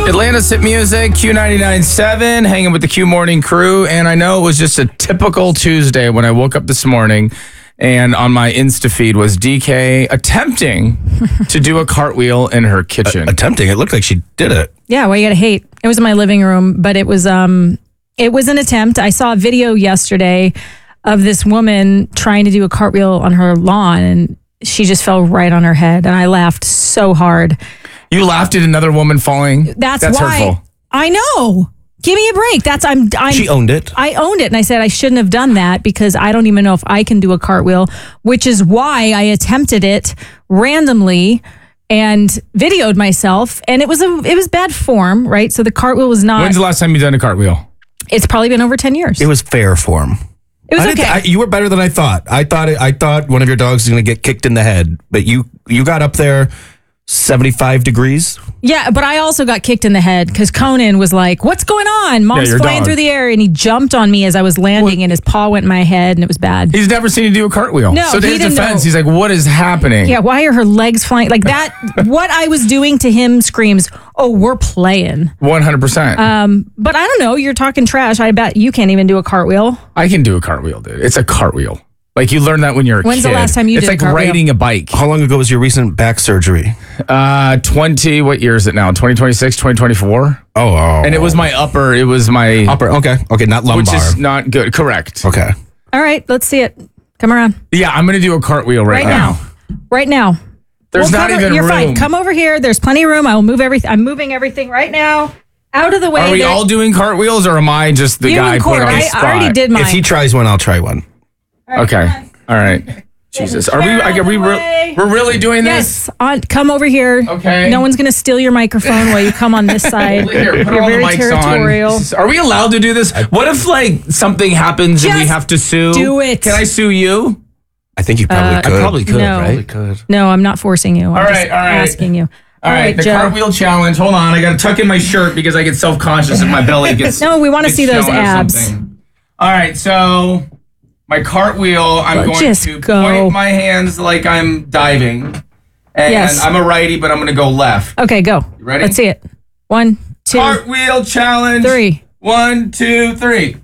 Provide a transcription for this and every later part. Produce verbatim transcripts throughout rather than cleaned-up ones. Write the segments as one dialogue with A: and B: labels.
A: Atlanta's Hit Music, Q ninety-nine point seven, hanging with the Q Morning crew. And I know it was just a typical Tuesday when I woke up this morning and on my Insta feed was D K attempting to do a cartwheel in her kitchen.
B: Uh, attempting? It looked like she did it.
C: Yeah, well, you gotta hate. It was in my living room, but it was um, it was an attempt. I saw a video yesterday of this woman trying to do a cartwheel on her lawn, and she just fell right on her head, and I laughed so hard.
A: You laughed at another woman falling?
C: That's,
A: That's
C: why.
A: hurtful.
C: I know. Give me a break. That's I'm, I'm.
B: She owned it.
C: I owned it, and I said I shouldn't have done that because I don't even know if I can do a cartwheel, which is why I attempted it randomly and videoed myself, and it was a it was bad form, right? So the cartwheel was not.
A: When's the last time you done a cartwheel?
C: It's probably been over ten years.
B: It was fair form.
C: It was
B: I
C: okay.
B: I, you were better than I thought. I thought it, I thought one of your dogs was going to get kicked in the head, but you you got up there seventy-five degrees.
C: Yeah, but I also got kicked in the head because Conan was like, "What's going on?" Mom's
A: your
C: flying
A: dog.
C: through the air, and he jumped on me as I was landing, and his paw went in my head, and it was bad.
A: He's never seen you do a cartwheel.
C: No,
A: so to
C: he
A: his
C: didn't
A: defense,
C: know.
A: he's like, what is happening?
C: Yeah, why are her legs flying like that? What I was doing to him screams, "Oh, we're playing."
A: one hundred percent.
C: Um, but I don't know. You're talking trash. I bet you can't even do a cartwheel.
A: I can do a cartwheel, dude. It's a cartwheel. Like you learn that when you're a
C: When's
A: kid.
C: the last time you
A: it's
C: did a
A: like
C: cartwheel?
A: riding a bike.
B: How long ago was your recent back surgery?
A: Uh, twenty, what year is it now? twenty twenty-six, twenty twenty-four?
B: Oh, oh.
A: And it was my upper, it was my,
B: upper. Okay, okay, not lumbar.
A: which is not good. Correct.
B: Okay.
C: All right, let's see it. Come around
A: Yeah, I'm going to do a cartwheel right,
C: right now. Right now.
A: There's
C: We'll
A: not
C: come-
A: even
C: You're
A: room.
C: fine. Come over here. There's plenty of room. I will move everything. I'm moving everything right now out of the way.
A: Are we
C: There-
A: all doing cartwheels or am I just the
C: You
A: guy
C: and
A: put
C: Court.
A: on the
C: I,
A: spot?
C: I already did mine.
B: If he tries one, I'll try one.
C: All right,
A: Okay.
C: come on.
A: All right. Jesus. Are we,
C: Chair
A: like, are
C: out
A: we
C: the
A: re-
C: way.
A: we're really doing this?
C: Yes. On, come over here.
A: Okay.
C: No one's going to steal your microphone while you come on this side.
A: Here, put
C: You're
A: all
C: very
A: the mics
C: territorial.
A: on. Are we allowed to do this? What if like something happens and we
C: Just
A: have to sue?
C: do it.
A: Can I sue you?
B: I think you probably
C: Uh,
B: could.
A: I probably could,
C: No.
A: right?
B: could.
C: No, I'm not forcing you. I'm
A: All
C: just
A: right, all right.
C: asking you.
A: All right, the
C: Joe.
A: cartwheel challenge. Hold on, I got to tuck in my shirt because I get self-conscious if my belly gets.
C: No, we wanna
A: gets
C: see those
A: showing or
C: abs.
A: something. All right, so my cartwheel. I'm
C: Well,
A: going
C: just
A: to
C: go.
A: point my hands like I'm diving, and
C: Yes.
A: I'm a righty, but I'm going to go left.
C: Okay, go.
A: You ready?
C: Let's see it. One, two,
A: Cartwheel challenge.
C: three.
A: One, two, three.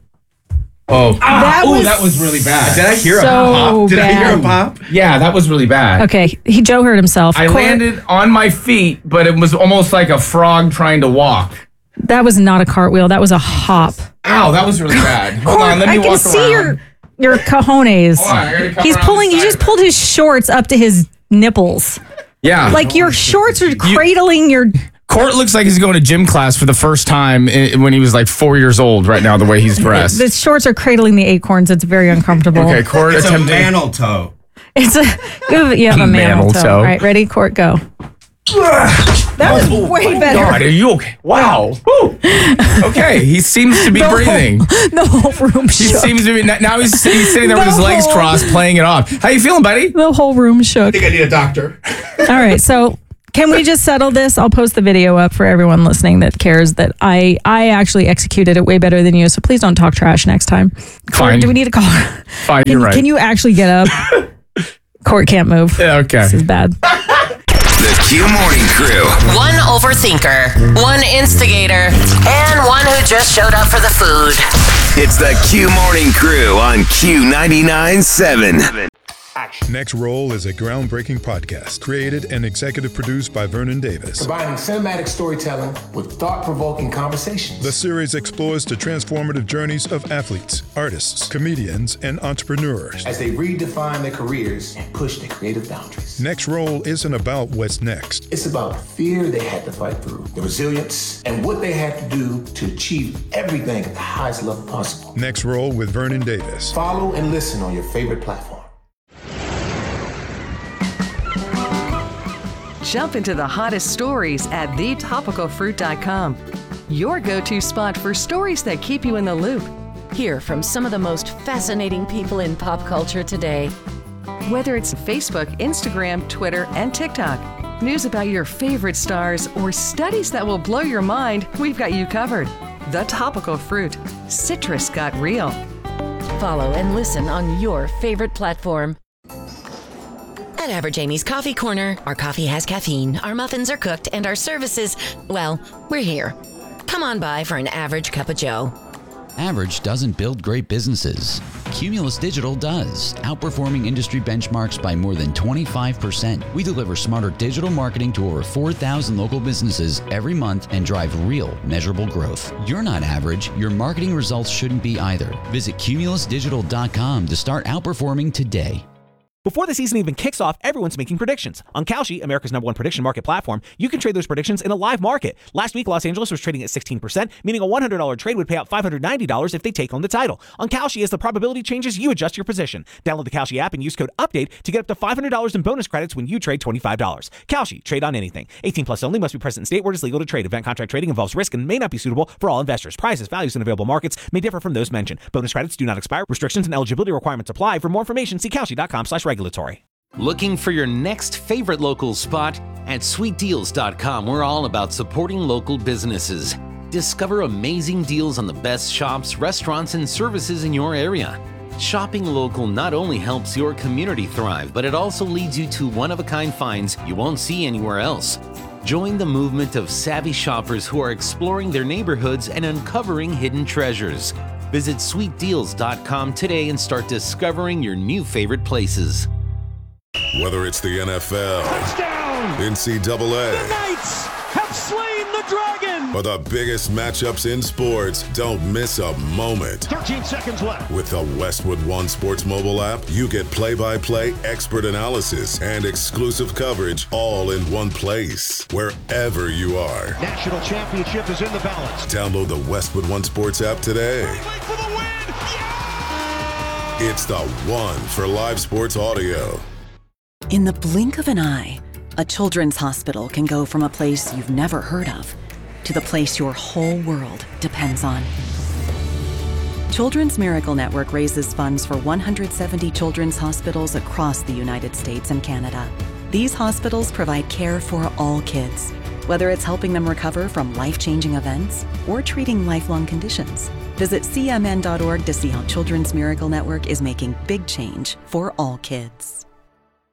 A: Oh,
C: That
A: Ooh,
C: was
A: that was really bad.
B: Did I hear
C: so
B: a pop? Did I hear a
C: bad.
B: pop?
A: Yeah, that was really bad.
C: Okay, he Joe hurt himself.
A: I
C: Court,
A: landed on my feet, but it was almost like a frog trying to walk.
C: That was not a cartwheel. That was a hop.
A: Ow, that was really bad. Hold
C: Court,
A: on, let me
C: I can
A: walk
C: see
A: around.
C: your your cojones.
A: Hold on, I gotta come
C: He's
A: around
C: pulling.
A: the
C: He
A: side
C: just
A: of it.
C: pulled his shorts up to his nipples.
A: Yeah.
C: Like your shorts are cradling your.
A: Court looks like he's going to gym class for the first time i- when he was like four years old right now, the way he's dressed.
C: The shorts are cradling the acorns. It's very uncomfortable.
A: Okay, Court
B: It's a
A: attempting.
B: mantle toe.
C: It's a you have, you have a,
A: A
C: mammal
A: mammal
C: toe.
A: toe.
C: All right, ready? Court, go. That was way better.
A: God, are you okay? Wow. Woo. Okay, he seems to be
C: The
A: breathing.
C: Whole, the whole room
A: He
C: shook.
A: seems to be, now he's, he's sitting there with
C: The
A: his legs
C: whole-
A: crossed playing it off. How you feeling, buddy?
C: The whole room shook.
B: I need a doctor.
C: All right, so can we just settle this? I'll post the video up for everyone listening that cares that I I actually executed it way better than you. So please don't talk trash next time. Court,
A: Fine.
C: do we need to call?
A: Fine,
C: Can,
A: you're right.
C: can you actually get up? Court can't move.
A: Yeah, okay.
C: This is bad.
D: The Q Morning Crew.
E: One overthinker, one instigator, and one who just showed up for the food.
D: It's the Q Morning Crew on Q ninety-nine point seven.
F: Next Roll is a groundbreaking podcast created and executive produced by Vernon Davis.
G: Combining cinematic storytelling with thought-provoking conversations.
F: The series explores the transformative journeys of athletes, artists, comedians, and entrepreneurs.
G: As they redefine their careers and push their creative boundaries.
F: Next Roll isn't about what's next.
G: It's about the fear they had to fight through, the resilience, and what they had to do to achieve everything at the highest level possible.
F: Next Roll with Vernon Davis.
G: Follow and listen on your favorite platform.
H: Jump into the hottest stories at the topical fruit dot com. Your go-to spot for stories that keep you in the loop.
I: Hear from some of the most fascinating people in pop culture today.
H: Whether it's Facebook, Instagram, Twitter, and TikTok, news about your favorite stars, or studies that will blow your mind, we've got you covered. The Topical Fruit. Citrus got real.
I: Follow and listen on your favorite platform.
E: At
I: At Average Amy's Coffee Corner, our coffee has caffeine, our muffins are cooked, and our services, well, we're here. Come on by for an average cup of joe.
J: Average doesn't build great businesses. Cumulus Digital does, outperforming industry benchmarks by more than twenty-five percent. We deliver smarter digital marketing to over four thousand local businesses every month and drive real, measurable growth. You're not average. Your marketing results shouldn't be either. Visit cumulus digital dot com to start outperforming today.
K: Before the season even kicks off, everyone's making predictions. On Kalshi, America's number one prediction market platform, you can trade those predictions in a live market. Last week, Los Angeles was trading at sixteen percent, meaning a one hundred dollars trade would pay out five hundred ninety dollars if they take home the title. On Kalshi, as the probability changes, you adjust your position. Download the Kalshi app and use code UPDATE to get up to five hundred dollars in bonus credits when you trade twenty-five dollars. Kalshi, trade on anything. eighteen plus only, must be present in state where it is legal to trade. Event contract trading involves risk and may not be suitable for all investors. Prices, values, and available markets may differ from those mentioned. Bonus credits do not expire. Restrictions and eligibility requirements apply. For more information, see kalshi dot com slash regulatory.
L: Looking for your next favorite local spot? At sweet deals dot com, we're all about supporting local businesses. Discover amazing deals on the best shops, restaurants, and services in your area. Shopping local not only helps your community thrive, but it also leads you to one-of-a-kind finds you won't see anywhere else. Join the movement of savvy shoppers who are exploring their neighborhoods and uncovering hidden treasures. Visit sweet deals dot com today and start discovering your new favorite places.
M: Whether it's the N F L, touchdown, N C double A,
N: the Knights have slain the dragon,
M: or the biggest matchups in sports, don't miss a moment.
N: thirteen seconds left.
M: With the Westwood One Sports mobile app, you get play-by-play, expert analysis, and exclusive coverage all in one place, wherever you are.
N: National championship is in the balance.
M: Download the Westwood One Sports app today.
N: For the win. Yeah!
M: It's the one for live sports audio.
O: In the blink of an eye, a children's hospital can go from a place you've never heard of to the place your whole world depends on. Children's Miracle Network raises funds for one hundred seventy children's hospitals across the United States and Canada. These hospitals provide care for all kids, whether it's helping them recover from life-changing events or treating lifelong conditions. Visit C M N dot org to see how Children's Miracle Network is making big change for all kids.